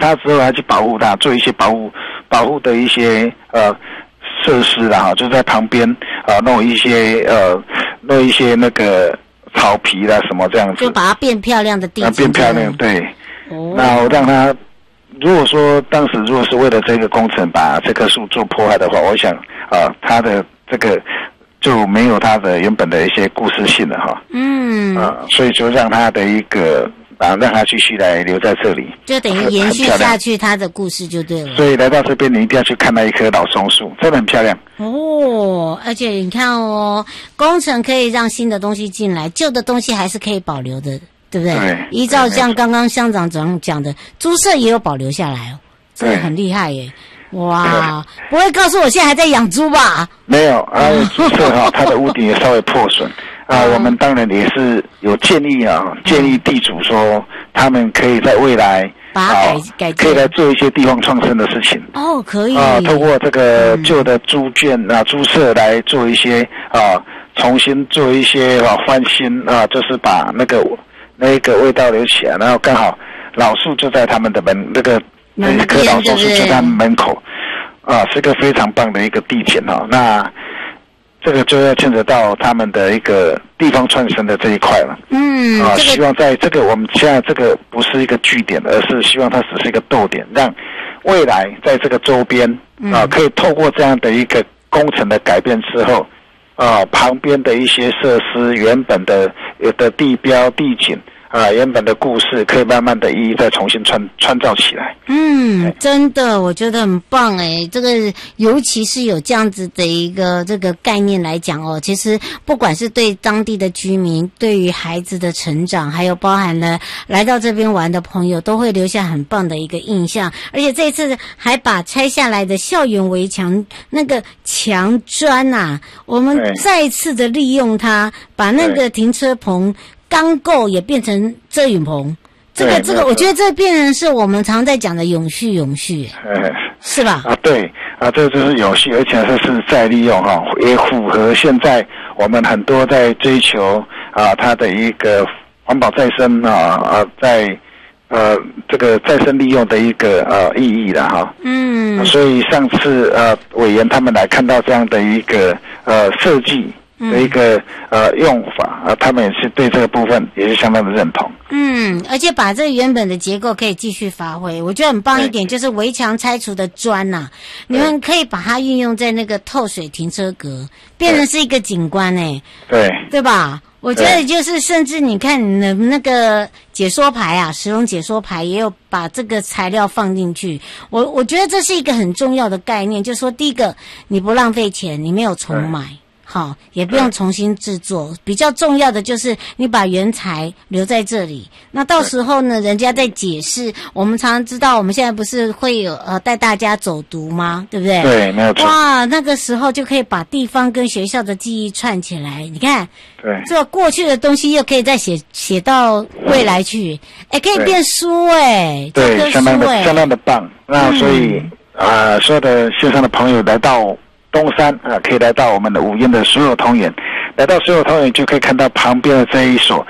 它之后还去保护它，做一些保护的一些设施啦，就在旁边弄一些那个草皮啦什么这样子， 就把它变漂亮的地景， 变漂亮，对。那我让它，如果说当时如果是为了这个工程把这棵树做破坏的话，我想它的这个就没有它的原本的一些故事性了哈。所以就让它的一个让它继续来留在这里， 就等于延续下去它的故事就对了。 所以来到这边，你一定要去看那一棵老松树，真的很漂亮哦。而且你看哦，工程可以让新的东西进来，旧的东西还是可以保留的，对不对？对，依照像刚刚乡长讲的，猪舍也有保留下来哦，真的很厉害耶。哇，不会告诉我现在还在养猪吧？ 没有，猪舍它的屋顶也稍微破损。我们当然也是有建议地主说，他们可以在未来把它改可以来做一些地方创生的事情。 可以透过这个旧的猪圈猪舍来做一些重新做一些翻新就是把那个味道留起来，然后刚好老树就在他们的那一棵老松树就在他们门口是个非常棒的一个地点那这个就要牵扯到他们的一个地方创生的这一块了。希望在这个我们现在这个不是一个据点，而是希望它只是一个逗点，让未来在这个周边可以透过这样的一个工程的改变之后旁边的一些设施原本的有的地标地景原本的故事可以慢慢的一一再重新创造起来。 真的，我觉得很棒哎。这个尤其是有这样子的一个这个概念来讲其实不管是对当地的居民，对于孩子的成长，还有包含了来到这边玩的朋友，都会留下很棒的一个印象。而且这次还把拆下来的校园围墙那个墙砖我们再一次的利用它，把那个停车棚钢构也变成遮雨棚，这个，我觉得这变成是我们常在讲的永续，是吧？ 对这就是永续，而且这是再利用也符合现在我们很多在追求它的一个环保再生在这个再生利用的一个意义了所以上次委员他们来看到这样的一个设计的一个用法他们也是对这个部分也是相当的认同。 而且把这原本的结构可以继续发挥，我觉得很棒一点，就是围墙拆除的砖你们可以把它运用在那个透水停车格，变成是一个景观对吧？我觉得就是甚至你看你的那个解说牌石龙解说牌也有把这个材料放进去，我觉得这是一个很重要的概念，就是说第一个你不浪费钱，你没有重买也不用重新制作，比较重要的就是你把原材留在这里，那到时候呢人家在解释，我们常常知道我们现在不是会有带大家走读吗，对不对？ 对，没有错。 那个时候就可以把地方跟学校的记忆串起来，你看这个过去的东西又可以再写到未来去可以变书对，相当的棒。那所以所有的线上的朋友来到东山可以来到我们的五烟的所有童园，来到所有童园就可以看到旁边的这一所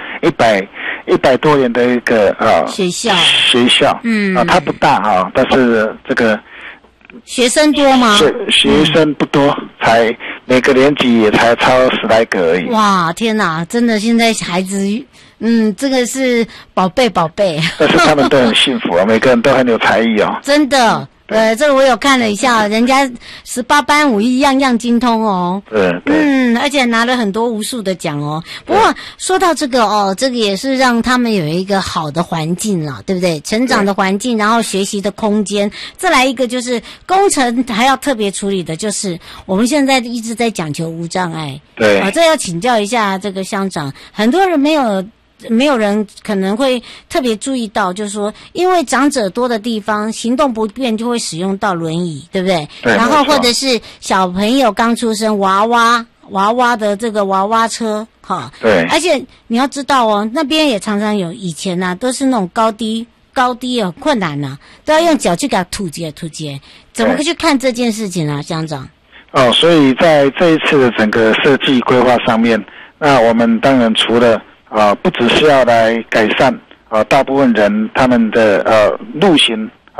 100多年的一个学校它不大但是这个学生多吗？ 学生不多，才每个年级也才超10来个而已。 哇，天哪，真的现在孩子这个是宝贝但是他们都很幸福每个人都很有才艺真的这个我有看了一下，人家18般武艺样样精通而且拿了很多无数的奖不过说到这个这个也是让他们有一个好的环境了，对不对？成长的环境，然后学习的空间。再来一个就是工程还要特别处理的，就是我们现在一直在讲求无障碍。这要请教一下这个乡长，很多人没有人可能会特别注意到，就是说因为长者多的地方行动不便就会使用到轮椅，对不对？然后或者是小朋友刚出生娃娃的这个娃娃车而且你要知道那边也常常有以前都是那种高低困难都要用脚去给它突接，怎么去看这件事情乡长？ 所以在这一次的整个设计规划上面，那我们当然除了不只是要来改善大部分人他们的路行